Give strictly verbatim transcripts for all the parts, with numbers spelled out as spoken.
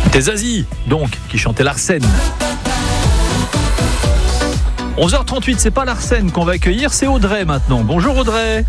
C'était Zazie, donc, qui chantait Larsen. onze heures trente-huit, c'est pas Larsen qu'on va accueillir, c'est Audrey maintenant. Bonjour Audrey.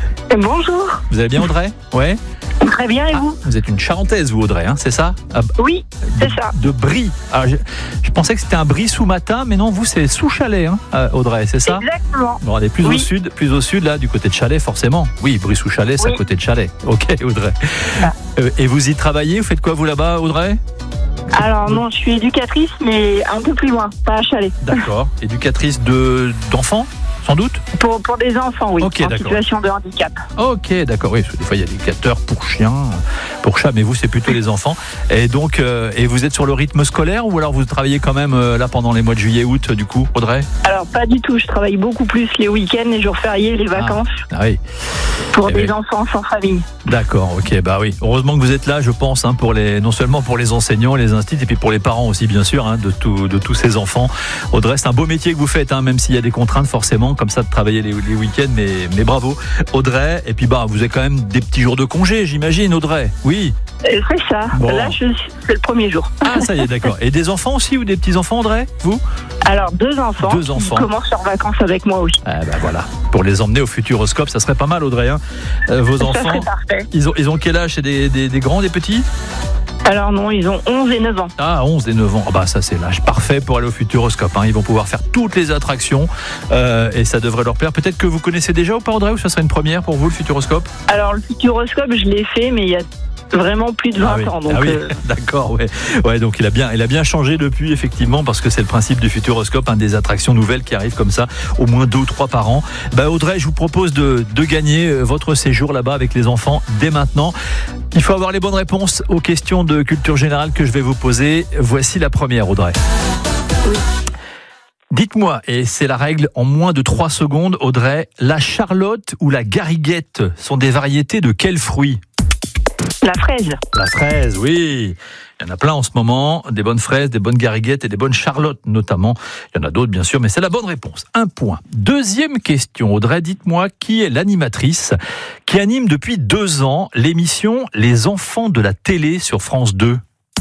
Bonjour. Vous allez bien Audrey? Ouais. Très bien, et vous? Ah, vous êtes une Charentaise, vous Audrey, hein, c'est ça? Ah, Oui, c'est ça. De Brie. Alors, je, je pensais que c'était un Brie sous matin, mais non, vous c'est sous Chalais, hein, Audrey, c'est ça? Exactement. Bon, on est plus Oui. au sud, plus au sud là, du côté de Chalais, forcément. Oui, Brie sous Chalais, c'est Oui. à côté de Chalais. Ok, Audrey. Ah. Euh, et vous y travaillez? Vous faites quoi vous là-bas, Audrey? Alors non, je suis éducatrice, mais un peu plus loin, pas à Chalais. D'accord. Éducatrice de d'enfants, sans doute? Pour, pour des enfants, oui, Ok, en d'accord. situation de handicap. Ok, d'accord. Oui, parce que des fois il y a des éducateurs pour chiens, pour chats, mais vous c'est plutôt les enfants. Et donc, euh, et vous êtes sur le rythme scolaire ou alors vous travaillez quand même euh, là pendant les mois de juillet, août, du coup, Audrey? Alors pas du tout, je travaille beaucoup plus les week-ends, les jours fériés, les vacances, Ah oui. pour Eh des oui. enfants sans famille. D'accord, ok, bah oui. Heureusement que vous êtes là, je pense, hein, pour les, non seulement pour les enseignants, les instituts, et puis pour les parents aussi, bien sûr, hein, de, tout, de tous ces enfants. Audrey, c'est un beau métier que vous faites, hein, même s'il y a des contraintes forcément, comme ça, de travailler les, les week-ends, mais, mais bravo, Audrey. Et puis, bah, vous avez quand même des petits jours de congé, j'imagine, Audrey. Oui. Et c'est ça. Bon. Là, je, c'est le premier jour. Ah, ça y est, d'accord. Et des enfants aussi ou des petits-enfants, Audrey, vous? Alors deux enfants. Deux enfants. Qui commencent leurs vacances avec moi aussi. Ah, bah voilà. Pour les emmener au Futuroscope, ça serait pas mal, Audrey, hein. Euh, vos Ça enfants, serait parfait. ils ont, ils ont quel âge? C'est des, des, des grands, des petits? Alors non, ils ont onze et neuf ans. Ah, onze et neuf ans. Ah bah ça c'est l'âge parfait pour aller au Futuroscope, hein. Ils vont pouvoir faire toutes les attractions euh, et ça devrait leur plaire. Peut-être que vous connaissez déjà ou pas, Audrey, ou ça serait une première pour vous, le Futuroscope? Alors le Futuroscope, je l'ai fait, mais il y a vraiment plus de vingt Ah oui, ans. Donc, ah oui. euh, D'accord, ouais. Ouais, donc il a bien, il a bien changé depuis, effectivement, parce que c'est le principe du Futuroscope, hein, des attractions nouvelles qui arrivent comme ça, au moins deux ou trois par an. Bah, Audrey, je vous propose de, de gagner euh, votre séjour là-bas avec les enfants dès maintenant. Il faut avoir les bonnes réponses aux questions de culture générale que je vais vous poser. Voici la première, Audrey. Oui. Dites-moi, et c'est la règle en moins de trois secondes, Audrey, la charlotte ou la gariguette sont des variétés de quel fruit? la fraise. La fraise, oui. Il y en a plein en ce moment, des bonnes fraises, des bonnes gariguettes et des bonnes charlottes notamment. Il y en a d'autres bien sûr, mais c'est la bonne réponse. Un point. Deuxième question, Audrey, dites-moi qui est l'animatrice qui anime depuis deux ans l'émission Les Enfants de la télé sur France deux?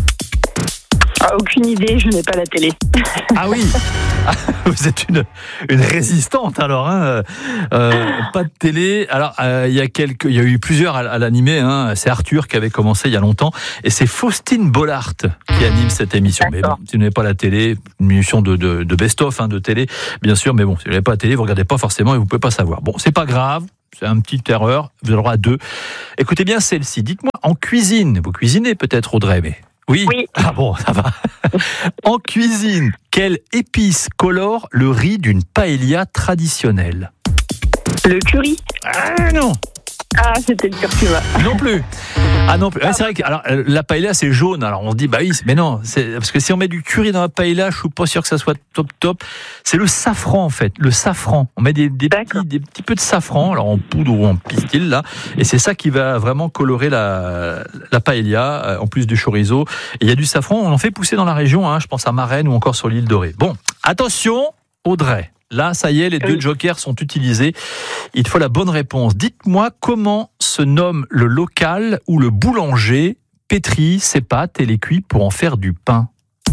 Ah, aucune idée, je n'ai pas la télé. Ah oui. Vous êtes une, une résistante alors, hein. euh, pas de télé. Alors euh, il y a quelques, il y a eu plusieurs à, à l'animer. Hein. C'est Arthur qui avait commencé il y a longtemps, et c'est Faustine Bollard qui anime cette émission. Mais bon, si vous n'avez pas la télé, une émission de, de, de best-of, hein, de télé, bien sûr. Mais bon, si vous n'avez pas la télé, vous regardez pas forcément et vous pouvez pas savoir. Bon, c'est pas grave. C'est un petit erreur. Vous avez le droit à deux. Écoutez bien celle-ci. Dites-moi en cuisine. Vous cuisinez peut-être, Audrey, mais. Oui. Oui. Ah bon, ça va. En cuisine, quelle épice colore le riz d'une paella traditionnelle? Le curry. Ah non. Ah, c'était le curcuma. Non plus. Ah non plus. Ouais, c'est vrai que alors, la paella c'est jaune. Alors on se dit bah oui, mais non, c'est parce que si on met du curry dans la paella, je suis pas sûr que ça soit top top. C'est le safran en fait, le safran. On met des, des petits des petits peu de safran, alors en poudre ou en pistil là, et c'est ça qui va vraiment colorer la la paella en plus du chorizo. Et il y a du safran, on en fait pousser dans la région, hein, je pense à Marennes ou encore sur l'île Dorée. Bon, attention, Audrey. Là, ça y est, les deux jokers sont utilisés. Il faut la bonne réponse. Dites-moi comment se nomme le local où le boulanger pétrit ses pâtes et les cuit pour en faire du pain.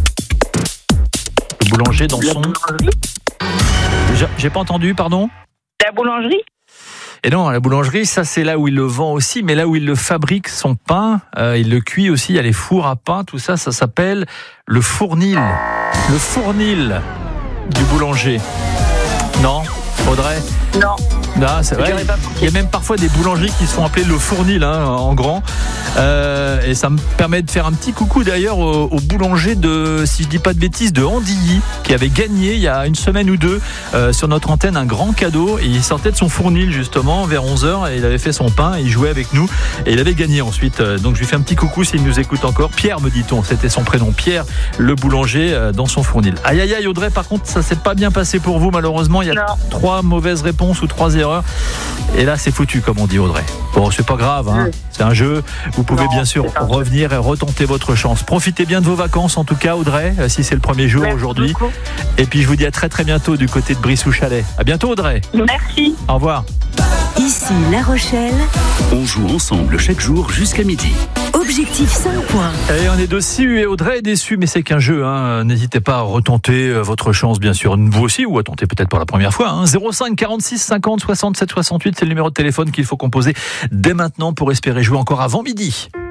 Le boulanger dans La son... boulangerie. J'ai- J'ai pas entendu, pardon? La boulangerie. Et non, la boulangerie, ça c'est là où il le vend aussi, mais là où il le fabrique son pain, euh, il le cuit aussi, il y a les fours à pain, tout ça, ça s'appelle le fournil. Le fournil du boulanger. Non, Audrey? Non. Non, c'est vrai. J'aurais pas Il y a même parfois des boulangeries qui se font appeler le fournil, hein, en grand. Euh, et ça me permet de faire un petit coucou d'ailleurs au, au boulanger de, si je dis pas de bêtises, de Andilly, qui avait gagné il y a une semaine ou deux euh, sur notre antenne un grand cadeau. Et il sortait de son fournil justement vers onze heures et il avait fait son pain, et il jouait avec nous et il avait gagné ensuite. Donc je lui fais un petit coucou s'il nous écoute encore. Pierre, me dit-on, c'était son prénom, Pierre, le boulanger euh, dans son fournil. Aïe aïe aïe, Audrey, par contre ça s'est pas bien passé pour vous malheureusement. Il y a Non. trois mauvaises réponses ou trois erreurs. Et là, c'est foutu, comme on dit, Audrey. Bon, c'est pas grave, hein. C'est un jeu. Vous pouvez Non, bien sûr c'est pas revenir et retenter votre chance. Profitez bien de vos vacances, en tout cas, Audrey, si c'est le premier jour Merci aujourd'hui. beaucoup. Et puis, je vous dis à très très bientôt du côté de Brie sous Chalais. À bientôt, Audrey. Merci. Au revoir. Ici La Rochelle. On joue ensemble chaque jour jusqu'à midi. Objectif cinq points. Et on est dessus et Audrey est déçue, mais c'est qu'un jeu. Hein. N'hésitez pas à retenter votre chance, bien sûr. Vous aussi, ou à tenter peut-être pour la première fois. Hein. zéro cinq quarante-six cinquante soixante-sept soixante-huit, c'est le numéro de téléphone qu'il faut composer dès maintenant pour espérer jouer encore avant midi.